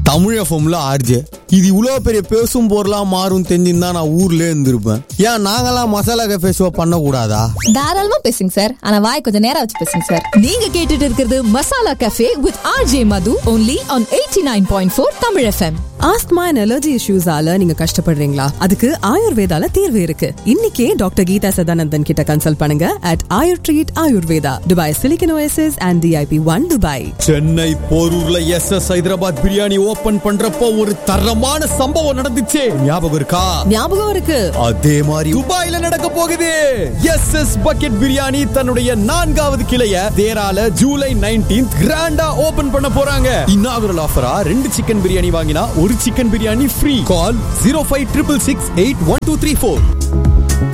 தமிழ் எஃப்எம்ல ஆர்ஜே. இது இவ்வளவு பெரிய பேசும் பொருளா மாறும் தெரிஞ்சிருந்தா நான் ஊர்ல இருந்திருப்பேன். ஏன் நாங்கெல்லாம் மசாலா கஃபே ஷோ பண்ண கூடாதா? தாராளமா பேசுங்க சார், ஆனா வாய் கொஞ்சம் நேரம் வச்சு பேசுங்க சார். நீங்க கேட்டுட்டு இருக்கிறது masala cafe with RJ Madhu only on 89.4 Tamil FM. Asthma and allergy இஷ்யூஸால நீங்க கஷ்டப்படுறீங்களா? அதுக்கு ஆயுர்வேதால தீர்வு இருக்கு. இன்னைக்கே டாக்டர் கீதா சதானந்தன் கிட்ட கன்சல்ட் பண்ணுங்க at Ayur Treat Ayurveda, Dubai Silicon Oasis and DIP1 Dubai. Chennai போரூர்ல SS Hyderabad biryani open பண்றப்போ ஒரு தரமான சம்பவம் நடந்துச்சு. ஞாபகம் இருக்கா? ஞாபகம் இருக்கு. அதே மாதிரி துபாயில நடக்க போகுது. SS பக்கெட் பிரியாணி தன்னுடைய 4வது கிளைய தேரால ஜூலை 19th கிராண்டா ஓபன் பண்ண போறாங்க. இன்னாகுரல் ஆஃபரா 2 சிக்கன் பிரியாணி வாங்கினா 1 சிக்கன் பிரியாணி ஃப்ரீ. கால் 0566681234.